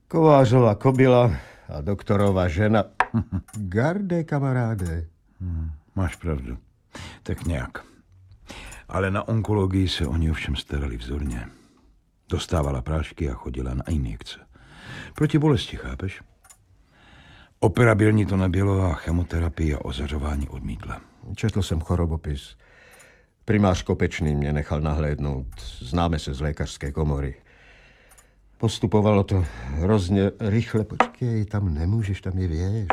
Kovářova kobila a doktorova žena. Garde, kamaráde. Máš pravdu. Tak nějak. Ale na onkologii se oni ovšem starali vzorně. Dostávala prášky a chodila na injekce. Proti bolesti, chápeš? Operabilní to nebylo a chemoterapii a ozařování odmítla. Četl jsem chorobopis. Primář Kopečný mě nechal nahlédnout. Známe se z lékařské komory. Postupovalo to hrozně rychle. Počkej, tam nemůžeš, tam je věž.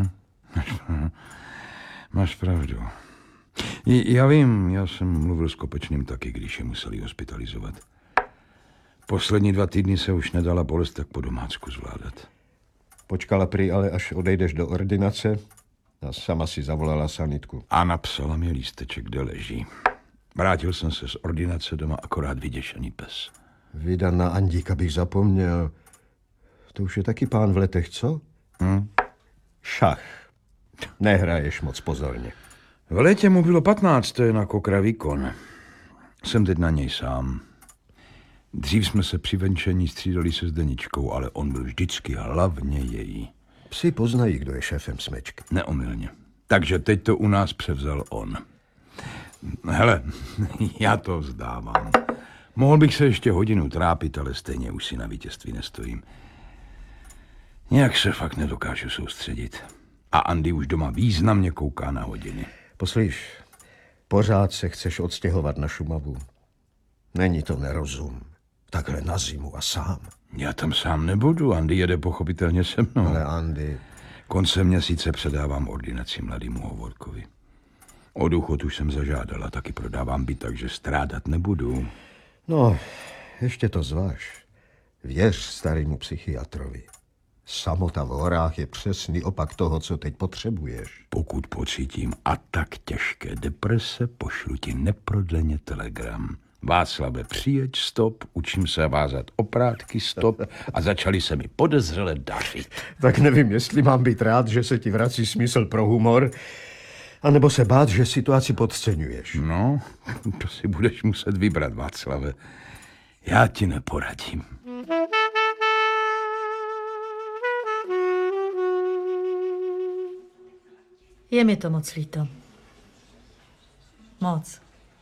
Máš pravdu. Já vím, já jsem mluvil s Kopečným taky, když je museli hospitalizovat. Poslední 2 týdny se už nedala bolest tak po domácku zvládat. Počkala prý ale, až odejdeš do ordinace a sama si zavolala sanitku. A napsala mi lísteček, kde leží. Vrátil jsem se z ordinace doma akorát vyděšený pes. Vydan na Andíka bych zapomněl. To už je taky pán v letech, co? Šach. Nehraješ moc pozorně. V létě mu bylo 15, to je na kokra výkon. Jsem teď na něj sám. Dřív jsme se při venčení střídali se Zdeničkou, ale on byl vždycky hlavně její. Psi poznají, kdo je šéfem smečky. Neomylně. Takže teď to u nás převzal on. Hele, já to vzdávám. Mohl bych se ještě hodinu trápit, ale stejně už si na vítězství nestojím. Nějak se fakt nedokážu soustředit. A Andy už doma významně kouká na hodiny. Poslyš, pořád se chceš odstěhovat na Šumavu. Není to nerozum. Takhle na zimu a sám. Já tam sám nebudu, Andy jede pochopitelně se mnou. Ale Andy... Koncem měsíce předávám ordinaci mladému Hovorkovi. O důchod už jsem zažádal a taky prodávám byt, takže strádat nebudu. No, ještě to zváž. Věř starému psychiatrovi. Samota v horách je přesný opak toho, co teď potřebuješ. Pokud pocítím a tak těžké deprese, pošlu ti neprodleně telegram. Václave, přijeď, stop, učím se vázat oprátky, stop a začali se mi podezřele dařit. Tak nevím, jestli mám být rád, že se ti vrací smysl pro humor, anebo se bát, že situaci podceňuješ. No, to si budeš muset vybrat, Václave. Já ti neporadím. Je mi to moc líto. Moc.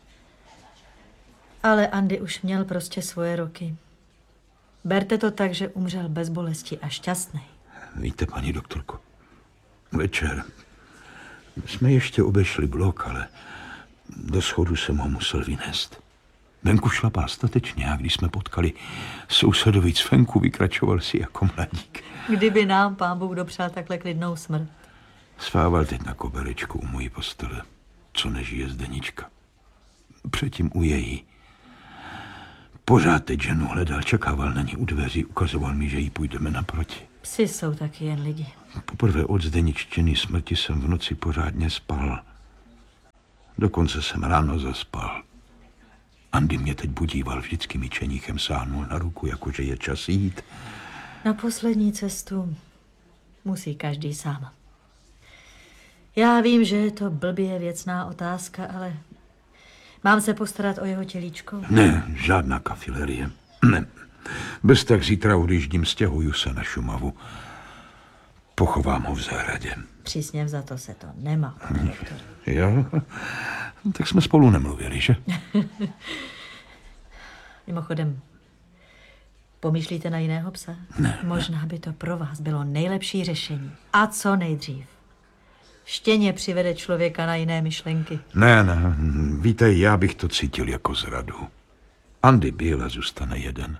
Ale Andy už měl prostě svoje roky. Berte to tak, že umřel bez bolesti a šťastný. Víte, paní doktorko, večer jsme ještě obešli blok, ale do schodu jsem ho musel vynést. Venku šlapal statečně a když jsme potkali sousedovi cvenku, vykračoval si jako mladík. Kdyby nám pán Bůh dopřál takhle klidnou smrt. Spával teď na koberečku u mojí postele, co nežije Zdenička. Předtím u její. Pořád teď ženu hledal, čekával na ní u dveří, ukazoval mi, že jí půjdeme naproti. Psi jsou taky jen lidi. Poprvé od Zdeniččiny smrti jsem v noci pořádně spal. Dokonce jsem ráno zaspal. Andy mě teď budíval, vždycky mi čeníchem sáhnul na ruku, jakože je čas jít. Na poslední cestu musí každý sám. Já vím, že je to blbě věcná otázka, ale mám se postarat o jeho tělíčko? Ne, žádná kafilerie. Ne. Bez tak zítra odjíždím, stěhuju se na Šumavu. Pochovám ho v zahradě. Přísně vzato se to nemá, pane doktor. Jo? Tak jsme spolu nemluvili, že? Mimochodem, pomýšlíte na jiného psa? Ne. Možná by to pro vás bylo nejlepší řešení. A co nejdřív. Štěně přivede člověka na jiné myšlenky. Ne, víte, já bych to cítil jako zradu. Andy byl a zůstane jeden.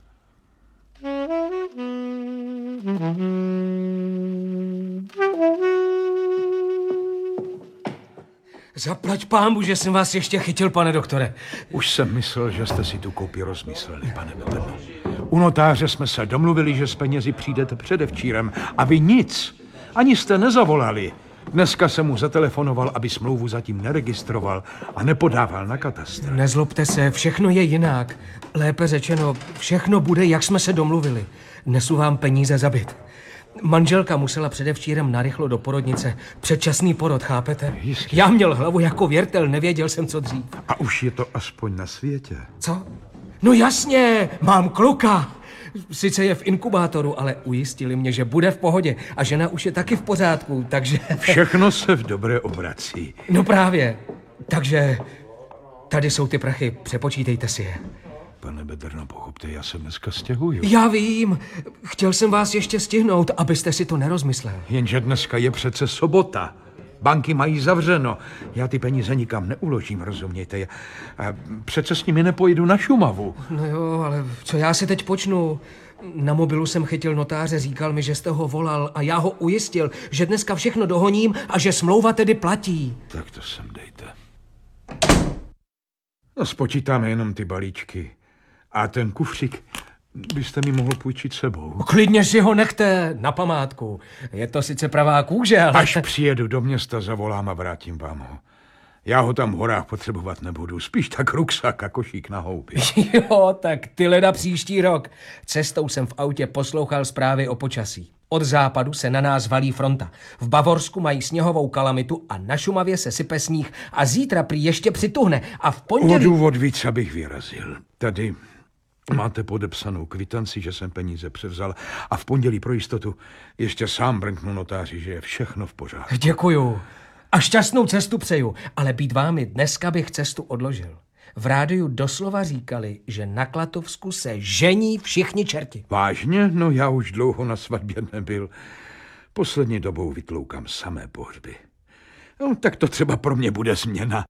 Zaplať pánbu, že jsem vás ještě chytil, pane doktore. Už jsem myslel, že jste si tu koupi rozmysleli, pane Veterno. U notáře jsme se domluvili, že s penězi přijdete předevčírem a vy nic. Ani jste nezavolali. Dneska jsem mu zatelefonoval, aby smlouvu zatím neregistroval a nepodával na katastr. Nezlobte se, všechno je jinak. Lépe řečeno, všechno bude, jak jsme se domluvili. Nesu vám peníze za byt. Manželka musela předevčírem narychlo do porodnice. Předčasný porod, chápete? Jistě. Já měl hlavu jako věrtel, nevěděl jsem, co dřív. A už je to aspoň na světě. Co? No jasně, mám kluka. Sice je v inkubátoru, ale ujistili mě, že bude v pohodě a žena už je taky v pořádku, takže... Všechno se v dobré obrací. No právě. Takže tady jsou ty prachy, přepočítejte si je. Pane Bedrno, pochopte, já se dneska stěhuju. Já vím. Chtěl jsem vás ještě stihnout, abyste si to nerozmyslel. Jenže dneska je přece sobota. Banky mají zavřeno. Já ty peníze nikam neuložím, rozumějte. A přece s nimi nepojedu na Šumavu. No jo, ale co já si teď počnu? Na mobilu jsem chytil notáře, říkal mi, že jste ho volal a já ho ujistil, že dneska všechno dohoním a že smlouva tedy platí. Tak to sem dejte. No, spočítáme jenom ty balíčky. A ten kufřík byste mi mohl půjčit sebou. Klidně si ho nechte na památku. Je to sice pravá kůže, ale... Až přijedu do města, zavolám a vrátím vám ho. Já ho tam v horách potřebovat nebudu. Spíš tak ruksak a košík na houby. Jo, tak ty leda příští rok. Cestou jsem v autě poslouchal zprávy o počasí. Od západu se na nás valí fronta. V Bavorsku mají sněhovou kalamitu a na Šumavě se sype sníh. A zítra prý ještě přituhne. A v pondělí... O důvod víc, abych vyrazil. Tady máte podepsanou kvitanci, že jsem peníze převzal a v pondělí pro jistotu ještě sám brnknu notáři, že je všechno v pořádku. Děkuju. A šťastnou cestu přeju, ale být vámi dneska bych cestu odložil. V rádiu doslova říkali, že na Klatovsku se žení všichni čerti. Vážně? No já už dlouho na svatbě nebyl. Poslední dobou vytloukám samé pohřby. No tak to třeba pro mě bude změna.